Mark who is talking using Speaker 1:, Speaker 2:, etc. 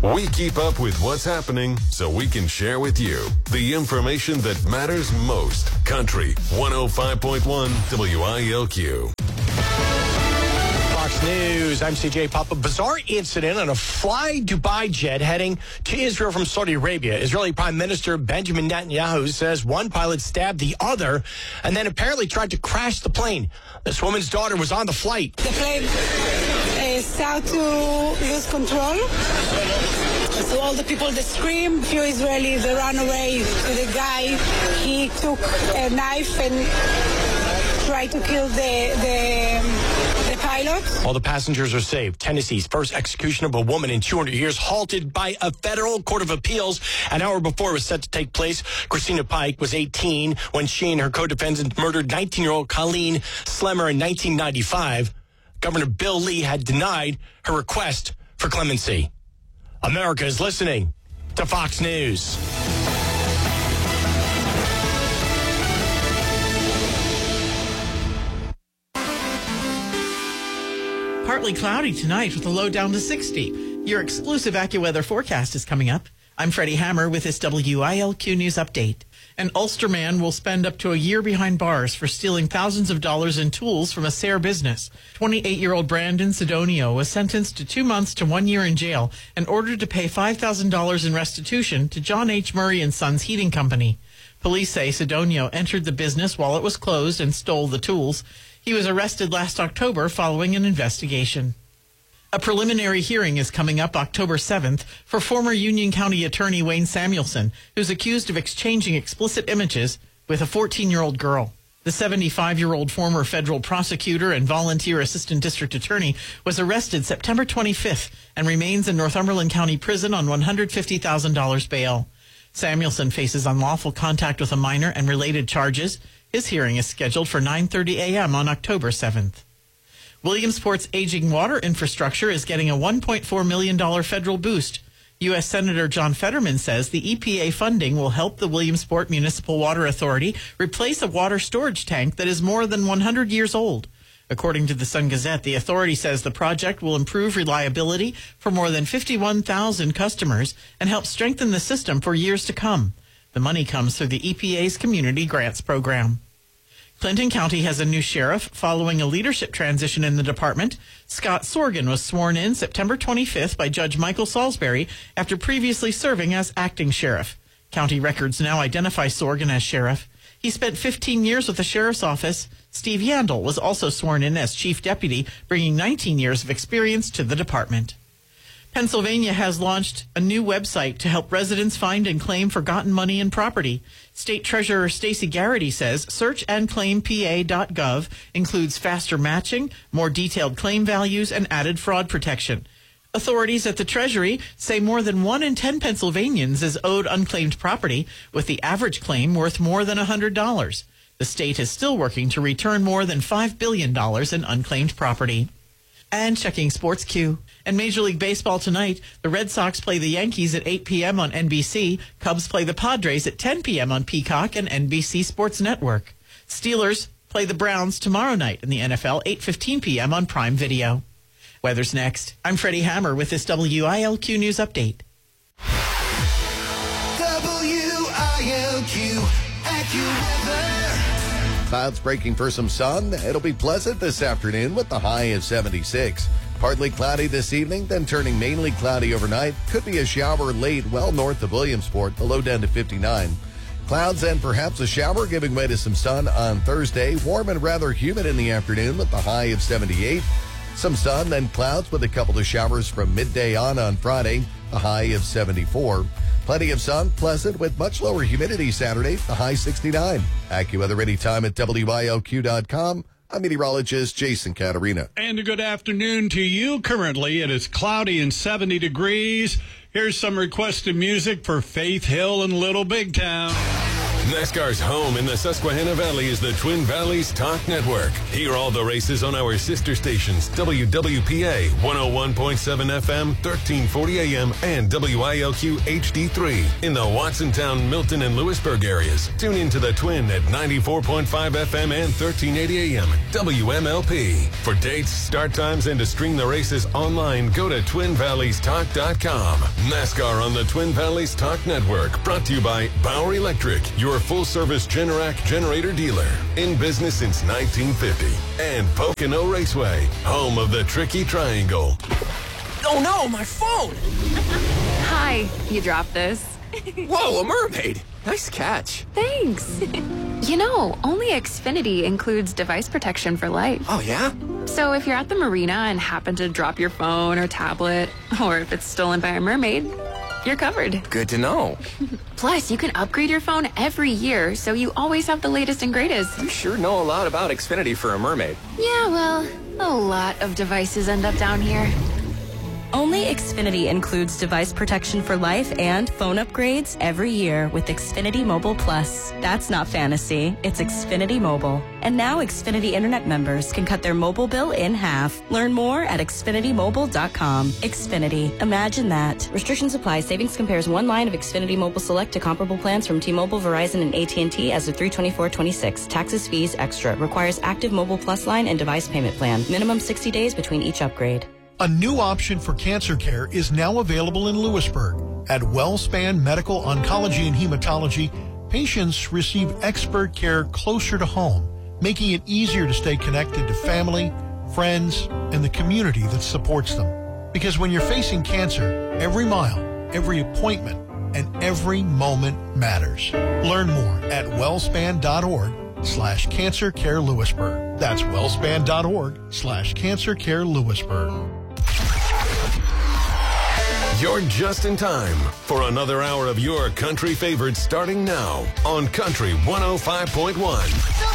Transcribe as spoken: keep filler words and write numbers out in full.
Speaker 1: We keep up with what's happening so we can share with you the information that matters most. Country one oh five point one W I L Q.
Speaker 2: Fox News, I'm C J Papa. Bizarre incident on a Fly Dubai jet heading to Israel from Saudi Arabia. Israeli Prime Minister Benjamin Netanyahu says one pilot stabbed the other and then apparently tried to crash the plane. This woman's daughter was on the flight.
Speaker 3: The plane uh, started to lose control. So all the people that scream, few Israelis, they ran away to the guy. He took a knife and tried to kill the the, the pilot.
Speaker 2: All the passengers are saved. Tennessee's first execution of a woman in two hundred years halted by a federal court of appeals. An hour before it was set to take place, Christina Pike was eighteen when she and her co-defendant murdered nineteen-year-old Colleen Slemmer in nineteen ninety-five. Governor Bill Lee had denied her request for clemency. America is listening to Fox News.
Speaker 4: Partly cloudy tonight with a low down to sixty. Your exclusive AccuWeather forecast is coming up. I'm Freddie Hammer with this W I L Q News Update. An Ulster man will spend up to a year behind bars for stealing thousands of dollars in tools from a Sayre business. twenty-eight-year-old Brandon Sidonio was sentenced to two months to one year in jail and ordered to pay five thousand dollars in restitution to John H. Murray and Sons Heating Company. Police say Sidonio entered the business while it was closed and stole the tools. He was arrested last October following an investigation. A preliminary hearing is coming up October seventh for former Union County Attorney Wayne Samuelson, who's accused of exchanging explicit images with a fourteen-year-old girl. The seventy-five-year-old former federal prosecutor and volunteer assistant district attorney was arrested September twenty-fifth and remains in Northumberland County Prison on one hundred fifty thousand dollars bail. Samuelson faces unlawful contact with a minor and related charges. His hearing is scheduled for nine thirty a.m. on October seventh. Williamsport's aging water infrastructure is getting a one point four million dollars federal boost. U S. Senator John Fetterman says the E P A funding will help the Williamsport Municipal Water Authority replace a water storage tank that is more than one hundred years old. According to the Sun Gazette, the authority says the project will improve reliability for more than fifty-one thousand customers and help strengthen the system for years to come. The money comes through the E P A's Community Grants Program. Clinton County has a new sheriff following a leadership transition in the department. Scott Sorgan was sworn in September twenty-fifth by Judge Michael Salisbury after previously serving as acting sheriff. County records now identify Sorgan as sheriff. He spent fifteen years with the sheriff's office. Steve Yandel was also sworn in as chief deputy, bringing nineteen years of experience to the department. Pennsylvania has launched a new website to help residents find and claim forgotten money and property. State Treasurer Stacey Garrity says search and claim P A dot gov includes faster matching, more detailed claim values, and added fraud protection. Authorities at the Treasury say more than one in ten Pennsylvanians is owed unclaimed property, with the average claim worth more than one hundred dollars. The state is still working to return more than five billion dollars in unclaimed property. And checking Sports Q. And Major League Baseball tonight, the Red Sox play the Yankees at eight p.m. on N B C. Cubs play the Padres at ten p.m. on Peacock and N B C Sports Network. Steelers play the Browns tomorrow night in the N F L, eight fifteen p.m. on Prime Video. Weather's next. I'm Freddie Hammer with this W I L Q News Update.
Speaker 5: W I L Q AccuWeather.
Speaker 6: Clouds breaking for some sun. It'll be pleasant this afternoon with the high of seventy-six. Partly cloudy this evening, then turning mainly cloudy overnight. Could be a shower late well north of Williamsport, the low down to fifty-nine. Clouds and perhaps a shower giving way to some sun on Thursday. Warm and rather humid in the afternoon with the high of seventy-eight. Some sun, then clouds with a couple of showers from midday on on Friday, a high of seventy-four. Plenty of sun, pleasant with much lower humidity Saturday, the high sixty-nine. AccuWeather anytime at W I L Q dot com. I'm meteorologist Jason Caterina.
Speaker 7: And a good afternoon to you. Currently, it is cloudy and seventy degrees. Here's some requested music for Faith Hill and Little Big Town.
Speaker 1: NASCAR's home in the Susquehanna Valley is the Twin Valleys Talk Network. Hear all the races on our sister stations, W W P A one oh one point seven F M, thirteen forty A M, and W I L Q H D three in the Watsontown, Milton, and Lewisburg areas. Tune into the Twin at ninety-four point five F M and thirteen eighty A M, W M L P. For dates, start times, and to stream the races online, go to twin valleys talk dot com. NASCAR on the Twin Valleys Talk Network, brought to you by Bauer Electric, your full-service Generac generator dealer. In business since nineteen fifty. And Pocono Raceway, home of the Tricky Triangle.
Speaker 8: Oh no, my phone!
Speaker 9: Hi, you dropped this.
Speaker 8: Whoa, a mermaid! Nice catch.
Speaker 9: Thanks. You know, only Xfinity includes device protection for life.
Speaker 8: Oh, yeah?
Speaker 9: So if you're at the marina and happen to drop your phone or tablet, or if it's stolen by a mermaid, you're covered.
Speaker 8: Good to know.
Speaker 9: Plus, you can upgrade your phone every year, so you always have the latest and greatest.
Speaker 8: You sure know a lot about Xfinity for a mermaid.
Speaker 9: Yeah, well, a lot of devices end up down here.
Speaker 10: Only Xfinity includes device protection for life and phone upgrades every year with Xfinity Mobile Plus. That's not fantasy, it's Xfinity Mobile. And now Xfinity Internet members can cut their mobile bill in half. Learn more at xfinity mobile dot com. Xfinity, imagine that. Restrictions apply. Savings compares one line of Xfinity Mobile Select to comparable plans from T-Mobile, Verizon, and A T and T as of three twenty-four twenty-six. Taxes, fees, extra. Requires active Mobile Plus line and device payment plan. Minimum sixty days between each upgrade.
Speaker 11: A new option for cancer care is now available in Lewisburg. At WellSpan Medical Oncology and Hematology, patients receive expert care closer to home, making it easier to stay connected to family, friends, and the community that supports them. Because when you're facing cancer, every mile, every appointment, and every moment matters. Learn more at wellspan.org slash cancer care Lewisburg. That's wellspan.org slash cancer care Lewisburg.
Speaker 1: You're just in time for another hour of your country favorites starting now on Country one oh five point one.